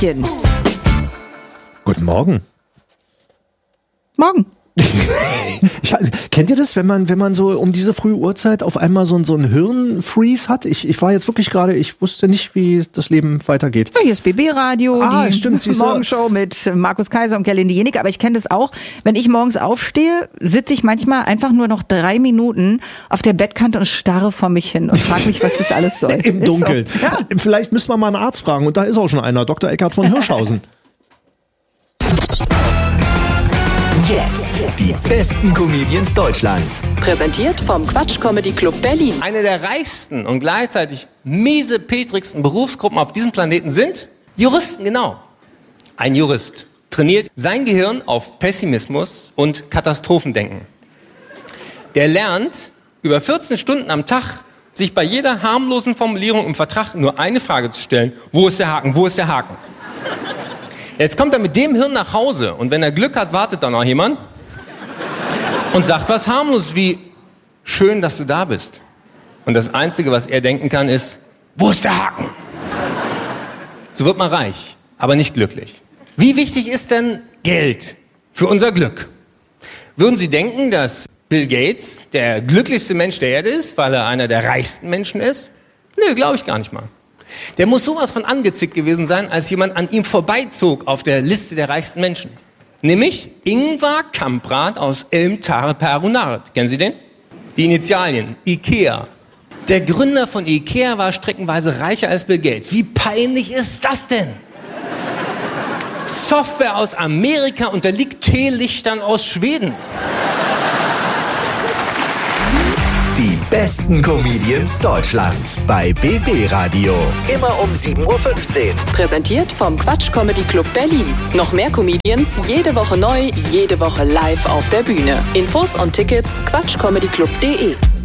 Guten Morgen. Morgen. Kennt ihr das, wenn man so um diese frühe Uhrzeit auf einmal so einen Hirnfreeze hat? Ich war jetzt wirklich gerade, ich wusste nicht, wie das Leben weitergeht. Ja, hier ist BB-Radio, die stimmt, Morgenshow mit Markus Kaiser und Gerlinde Jenicke. Aber ich kenne das auch, wenn ich morgens aufstehe, sitze ich manchmal einfach nur noch 3 Minuten auf der Bettkante und starre vor mich hin und frage mich, was das alles soll. Im Dunkeln. So. Ja. Vielleicht müssen wir mal einen Arzt fragen und da ist auch schon einer, Dr. Eckhard von Hirschhausen. Jetzt die besten Comedians Deutschlands. Präsentiert vom Quatsch Comedy Club Berlin. Eine der reichsten und gleichzeitig miesepetrigsten Berufsgruppen auf diesem Planeten sind Juristen, genau. Ein Jurist trainiert sein Gehirn auf Pessimismus und Katastrophendenken. Der lernt über 14 Stunden am Tag, sich bei jeder harmlosen Formulierung im Vertrag nur eine Frage zu stellen: Wo ist der Haken? Wo ist der Haken? Jetzt kommt er mit dem Hirn nach Hause und wenn er Glück hat, wartet da noch jemand und sagt was harmlos wie: Schön, dass du da bist. Und das Einzige, was er denken kann, ist: Wo ist der Haken? So wird man reich, aber nicht glücklich. Wie wichtig ist denn Geld für unser Glück? Würden Sie denken, dass Bill Gates der glücklichste Mensch der Erde ist, weil er einer der reichsten Menschen ist? Nö, glaube ich gar nicht mal. Der muss sowas von angezickt gewesen sein, als jemand an ihm vorbeizog auf der Liste der reichsten Menschen. Nämlich Ingvar Kamprad aus Elmtare-Perunard. Kennen Sie den? Die Initialien, Ikea. Der Gründer von Ikea war streckenweise reicher als Bill Gates. Wie peinlich ist das denn? Software aus Amerika unterliegt Teelichtern aus Schweden. Die besten Comedians Deutschlands bei BB Radio. Immer um 7:15 Uhr. Präsentiert vom Quatsch Comedy Club Berlin. Noch mehr Comedians, jede Woche neu, jede Woche live auf der Bühne. Infos und Tickets quatschcomedyclub.de.